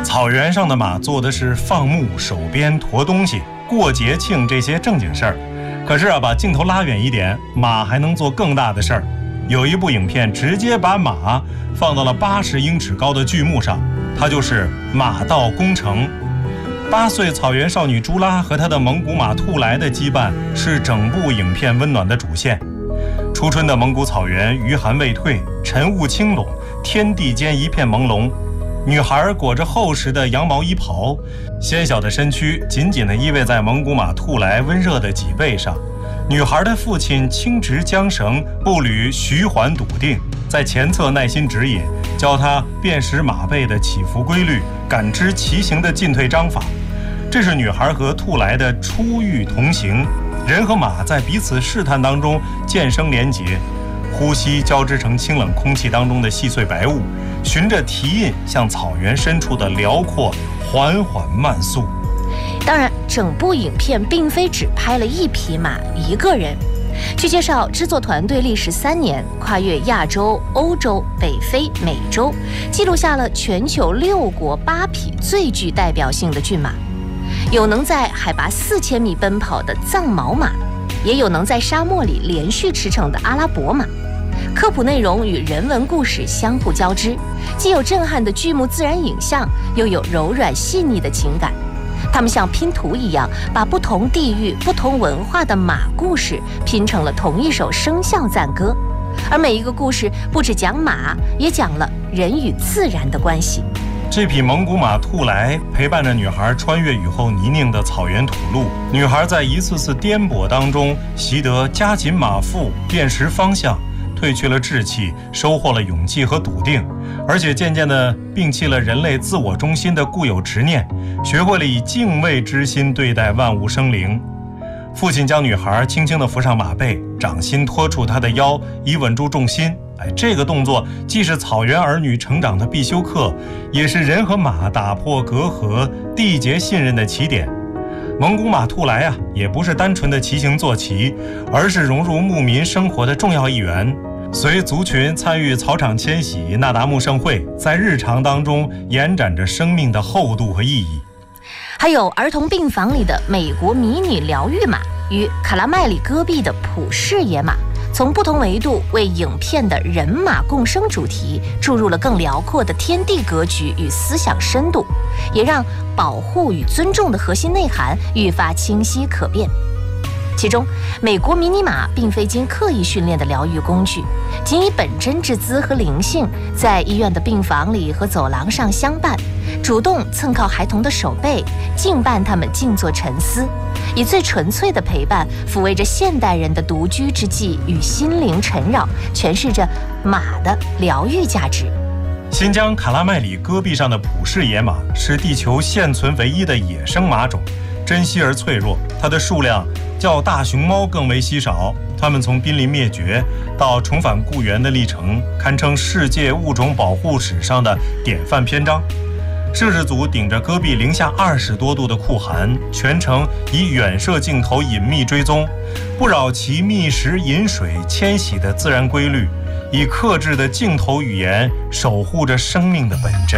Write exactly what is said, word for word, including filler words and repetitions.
草原上的马做的是放牧、守边、驮东西、过节庆这些正经事儿。可是啊，把镜头拉远一点，马还能做更大的事儿。有一部影片直接把马放到了八十英尺高的巨幕上，它就是《马到功成》。八岁草原少女朱拉和她的蒙古马兔来的羁绊是整部影片温暖的主线。初春的蒙古草原余寒未退，晨雾轻笼，天地间一片朦胧。女孩裹着厚实的羊毛衣袍，纤小的身躯紧紧地依偎在蒙古马兔来温热的脊背上。女孩的父亲轻执缰绳，步履徐缓笃定，在前侧耐心指引，教她辨识马背的起伏规律，感知骑行的进退章法。这是女孩和兔来的初遇同行，人和马在彼此试探当中渐生连结，呼吸交织成清冷空气当中的细碎白雾，循着蹄印向草原深处的辽阔缓缓慢速。 当然，整部影片并非只拍了一匹马一个人。据介绍，制作团队历时三年，跨越亚洲、欧洲、北非、美洲，记录下了全球六国八匹最具代表性的骏马。有能在海拔四千米奔跑的藏毛马，也有能在沙漠里连续驰骋的阿拉伯马。科普内容与人文故事相互交织，既有震撼的剧目自然影像，又有柔软细腻的情感。他们像拼图一样，把不同地域、不同文化的马故事拼成了同一首声效赞歌。而每一个故事不只讲马，也讲了人与自然的关系。 这匹蒙古马兔来陪伴着女孩穿越雨后泥泞的草原土路，女孩在一次次颠簸当中习得夹紧马腹、辨识方向，褪去了志气，收获了勇气和笃定，而且渐渐地摒弃了人类自我中心的固有执念，学会了以敬畏之心对待万物生灵。父亲将女孩轻轻地扶上马背，掌心托住她的腰，以稳住重心。哎，这个动作既是草原儿女成长的必修课，也是人和马打破隔阂、缔结信任的起点。蒙古马兔来啊，也不是单纯的骑行坐骑，而是融入牧民生活的重要一员。随族群参与草场迁徙、那达慕盛会，在日常当中延展着生命的厚度和意义。 还有儿童病房里的美国迷你疗愈马与卡拉麦里戈壁的普氏野马，从不同维度为影片的人马共生主题注入了更辽阔的天地格局与思想深度，也让保护与尊重的核心内涵愈发清晰可辨。其中，美国迷你马并非经刻意训练的疗愈工具，仅以本真之姿和灵性，在医院的病房里和走廊上相伴，主动蹭靠孩童的手背，静伴他们静坐沉思，以最纯粹的陪伴抚慰着现代人的独居之际与心灵缠绕，诠释着马的疗愈价值。 新疆卡拉麦里戈壁上的普氏野马是地球现存唯一的野生马种，珍稀而脆弱，它的数量较大熊猫更为稀少。它们从濒临灭绝到重返故园的历程，堪称世界物种保护史上的典范篇章。摄制组顶着戈壁零下二十多度的酷寒，全程以远摄镜头隐秘追踪，不扰其觅食、饮水、迁徙的自然规律，以克制的镜头语言守护着生命的本真。